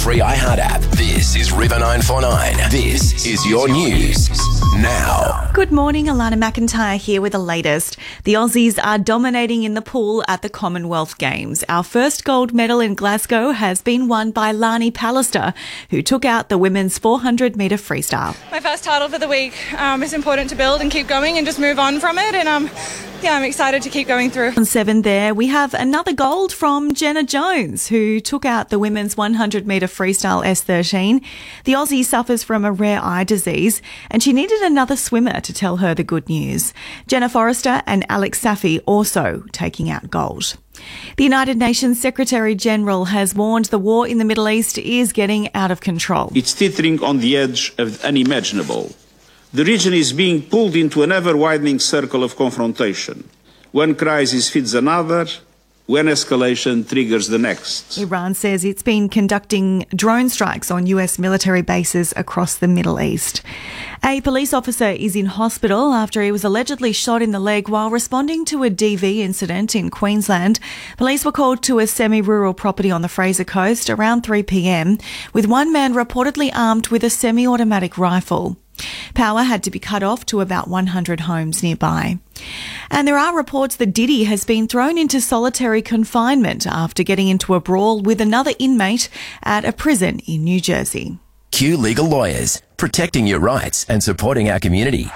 Free iHeart app. This is River 949. This is your news now. Good morning, Alana McIntyre here with the latest. The Aussies are dominating in the pool at the Commonwealth Games. Our first gold medal in Glasgow has been won by Lani Pallister, who took out the women's 400-metre freestyle. My first title for the week. It's important to build and keep going and just move on from it. And I'm excited to keep going through. On 7 there, we have another gold from Jenna Jones, who took out the women's 100-metre freestyle S13. The Aussie suffers from a rare eye disease, and she needed another swimmer to tell her the good news. Jenna Forrester and Alex Safi also taking out gold. The United Nations Secretary-General has warned the war in the Middle East is getting out of control. It's teetering on the edge of the unimaginable. The region is being pulled into an ever-widening circle of confrontation. One crisis feeds another, when escalation triggers the next. Iran says it's been conducting drone strikes on US military bases across the Middle East. A police officer is in hospital after he was allegedly shot in the leg while responding to a DV incident in Queensland. Police were called to a semi-rural property on the Fraser Coast around 3 p.m, with one man reportedly armed with a semi-automatic rifle. Power had to be cut off to about 100 homes nearby. And there are reports that Diddy has been thrown into solitary confinement after getting into a brawl with another inmate at a prison in New Jersey. Q Legal Lawyers, protecting your rights and supporting our community.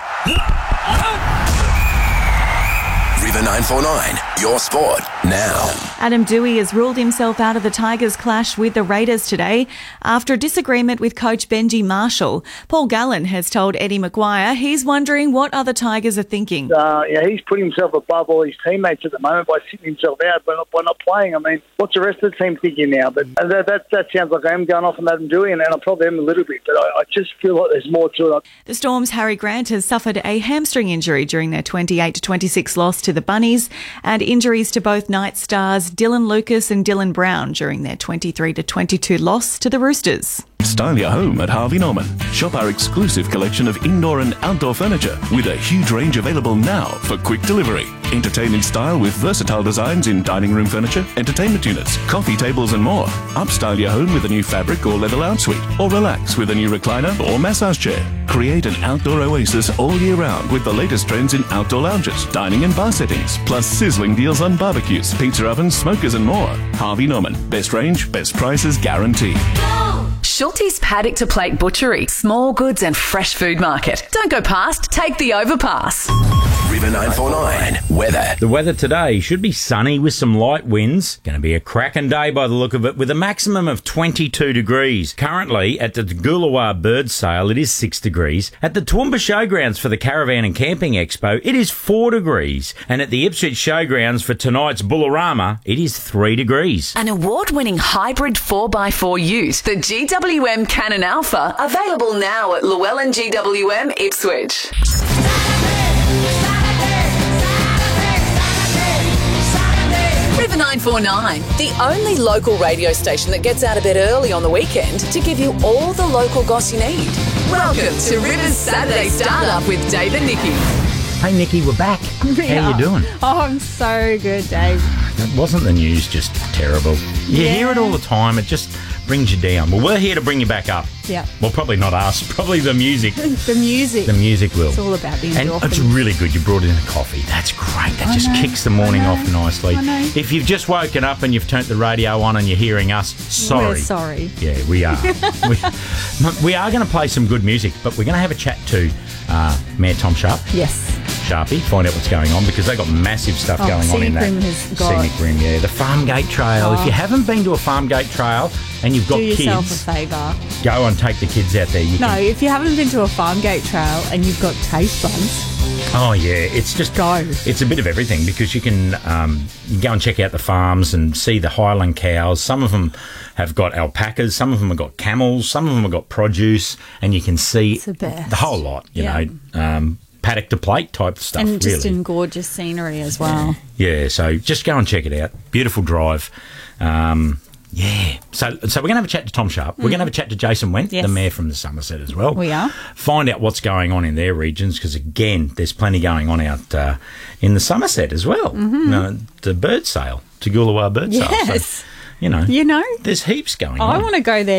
River 949, your sport now. Adam Dewey has ruled himself out of the Tigers' clash with the Raiders today after a disagreement with coach Benji Marshall. Paul Gallen has told Eddie McGuire he's wondering what other Tigers are thinking. He's putting himself above all his teammates at the moment by sitting himself out by not playing. I mean, what's the rest of the team thinking now? But that sounds like I'm going off on Adam Dewey, and I probably am a little bit, but I just feel like there's more to it. The Storm's Harry Grant has suffered a hamstring injury during their 28-26 loss to the Bunnies, and injuries to both Knights stars Dylan Lucas and Dylan Brown during their 23-22 loss to the Roosters. Style your home at Harvey Norman. Shop our exclusive collection of indoor and outdoor furniture with a huge range available now for quick delivery. Entertain in style with versatile designs in dining room furniture, entertainment units, coffee tables and more. Upstyle your home with a new fabric or leather lounge suite, or relax with a new recliner or massage chair. Create an outdoor oasis all year round with the latest trends in outdoor lounges, dining and bar settings, plus sizzling deals on barbecues, pizza ovens, smokers and more. Harvey Norman. Best range, best prices guaranteed. Schulte's Paddock to Plate Butchery, small goods and fresh food market. Don't go past, take the overpass. River 949, weather. The weather today should be sunny with some light winds. Going to be a cracking day by the look of it, with a maximum of 22 degrees. Currently, at the Goolawah Bird Sale, it is 6 degrees. At the Toowoomba Showgrounds for the Caravan and Camping Expo, it is 4 degrees. And at the Ipswich Showgrounds for tonight's Bullarama, it is 3 degrees. An award-winning hybrid 4x4 ute, the GWM Cannon Alpha, available now at Llewellyn GWM Ipswich. River 949, the only local radio station that gets out a bit early on the weekend to give you all the local goss you need. Welcome to River's Saturday Startup with Dave and Nikki. Hey Nikki, we're back. How you doing? Oh, I'm so good, Dave. Wasn't the news just terrible? You hear it all the time. It just brings you down. Well, we're here to bring you back up. Yeah. Well, probably not us. Probably the music. The music. The music will. It's all about the endorphins. And it's really good. You brought in a coffee. That's great. That just kicks the morning off nicely. I know. If you've just woken up and you've turned the radio on and you're hearing us, sorry. We're sorry. Yeah, we are. we are going to play some good music, but we're going to have a chat to Mayor Tom Sharp. Yes. Sharpie, find out what's going on, because they've got massive stuff going on in that. Scenic Rim, yeah. The Farmgate Trail. If you haven't been to a Farmgate Trail and you've got kids, do yourself a favour. Go and take the kids out there. If you haven't been to a Farmgate Trail and you've got taste buds. Oh, yeah. It's just... Go. It's a bit of everything, because you can go and check out the farms and see the Highland cows. Some of them have got alpacas. Some of them have got camels. Some of them have got produce. And you can see the whole lot, you know. Paddock to plate type stuff, and just really. in gorgeous scenery as well. Yeah, so just go and check it out. Beautiful drive. Yeah. So we're going to have a chat to Tom Sharp. We're going to have a chat to Jason Wendt, the mayor from the Somerset as well. We are. Find out what's going on in their regions, because, again, there's plenty going on out in the Somerset as well. Mm-hmm. The bird sale, to Goolawah Bird Sale. Yes. So, you know, there's heaps going on. I want to go there